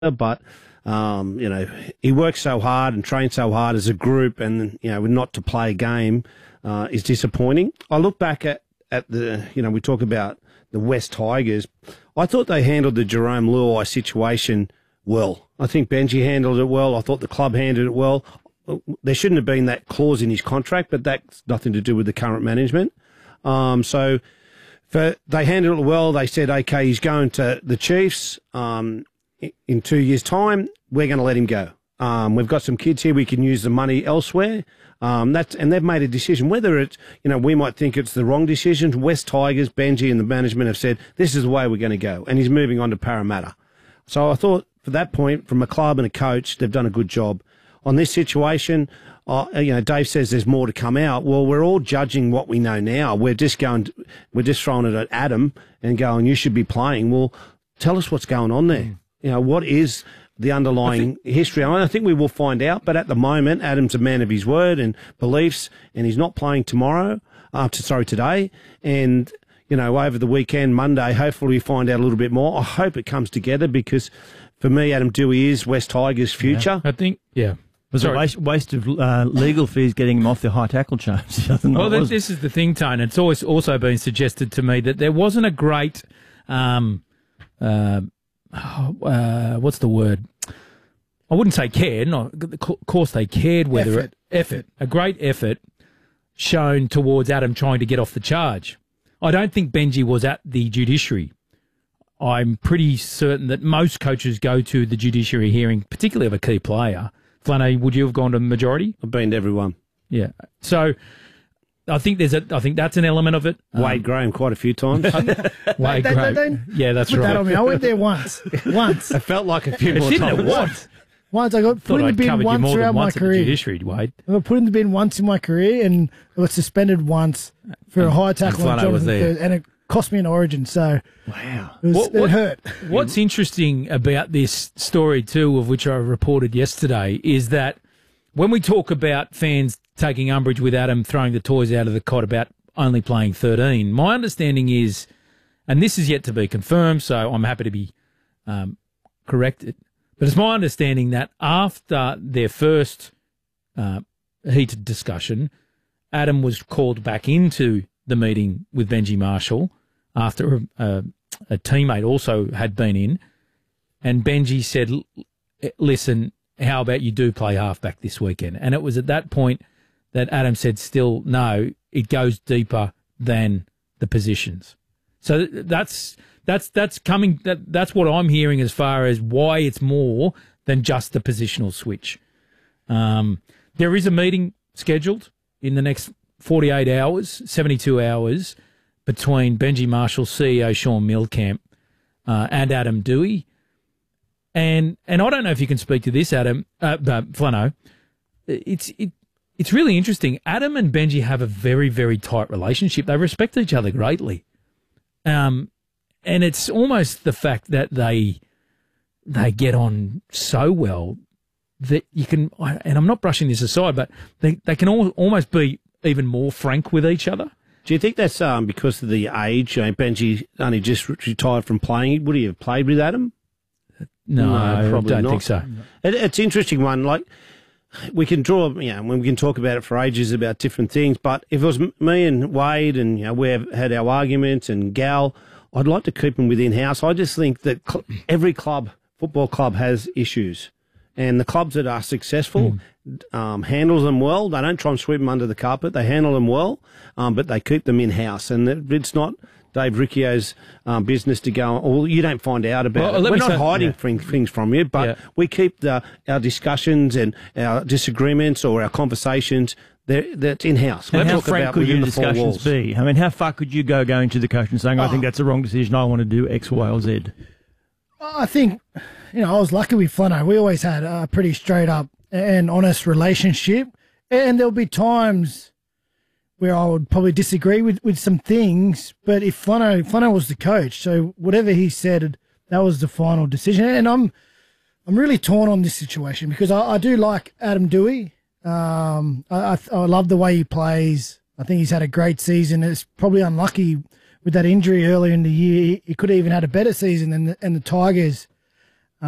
but he works so hard and trains so hard as a group, and not to play a game is disappointing. I look back at the we talk about the West Tigers. I thought they handled the Jerome Luai situation well. I think Benji handled it well. I thought the club handled it well. There shouldn't have been that clause in his contract, but that's nothing to do with the current management. So they handled it well. They said, okay, he's going to the Chiefs. In 2 years' time, we're going to let him go. We've got some kids here. We can use the money elsewhere. And they've made a decision. Whether it's, we might think it's the wrong decision. West Tigers, Benji and the management have said, this is the way we're going to go. And he's moving on to Parramatta. So I thought, for that point, from a club and a coach, they've done a good job. On this situation, Dave says there's more to come out. Well, we're all judging what we know now. We're just throwing it at Adam and going, you should be playing. Well, tell us what's going on there. What is the underlying history? I think we will find out, but at the moment, Adam's a man of his word and beliefs, and he's not playing today. And, over the weekend, Monday, hopefully we find out a little bit more. I hope it comes together because, for me, Adam Doueihi is West Tigers' future. I think, yeah. It was a waste of legal fees getting him off the high tackle charge. Well, this is the thing, Tone. It's always also been suggested to me that there wasn't a great... what's the word? I wouldn't say care. No, of course they cared. Effort. A great effort shown towards Adam trying to get off the charge. I don't think Benji was at the judiciary. I'm pretty certain that most coaches go to the judiciary hearing, particularly of a key player. Flano, would you have gone to majority? I've been to everyone. Yeah. So I think that's an element of it. Wade Graham quite a few times. Wade Graham. Yeah, that's right. That on me. I went there once. It felt like a few more times. Once I got put in the bin once throughout my career. Wade. I got put in the bin once in my career, and I got suspended once for a high tackle on Jonathan Thursday, and it cost me an Origin. So wow, it hurt. What's interesting about this story too, of which I reported yesterday, is that when we talk about fans taking umbrage with Adam throwing the toys out of the cot about only playing 13, my understanding is, and this is yet to be confirmed, so I'm happy to be corrected, but it's my understanding that after their first heated discussion, Adam was called back into the meeting with Benji Marshall after a teammate also had been in, and Benji said, listen, how about you do play halfback this weekend? And it was at that point that Adam said, still, no, it goes deeper than the positions. So that's coming. That's what I'm hearing as far as why it's more than just the positional switch. There is a meeting scheduled in the next 48 hours, 72 hours, between Benji Marshall, CEO Sean Milcamp, and Adam Doueihi. And I don't know if you can speak to this, Adam, Flano. It's really interesting. Adam and Benji have a very, very tight relationship. They respect each other greatly. And it's almost the fact that they get on so well that you can, and I'm not brushing this aside, but they can almost be even more frank with each other. Do you think that's because of the age? Benji only just retired from playing. Would he have played with Adam? No, probably I don't not. think so. It's an interesting one. Like, we can draw, when we can talk about it for ages about different things, but if it was me and Wade and we have had our arguments and Gal, I'd like to keep them within house. I just think that every football club has issues, and the clubs that are successful handle them well. They don't try and sweep them under the carpet. They handle them well, but they keep them in house, and it's not Dave Riccio's business to go, well, you don't find out about it. We're not hiding things from you, but we keep our discussions and our disagreements or our conversations, that's in-house. And how frank could your discussions be? I mean, how far could you going to the coach and saying, I think that's the wrong decision, I want to do X, Y, or Z? I think, I was lucky with Flano. We always had a pretty straight up and honest relationship, and there'll be times where I would probably disagree with some things, but if Flano was the coach, so whatever he said, that was the final decision. And I'm really torn on this situation because I do like Adam Doueihi. I love the way he plays. I think he's had a great season. It's probably unlucky with that injury earlier in the year. He could have even had a better season than the Tigers